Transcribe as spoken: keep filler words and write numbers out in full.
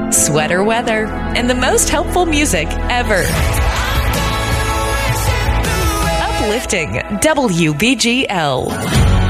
sweater weather, and the most helpful music ever. Uplifting W B G L.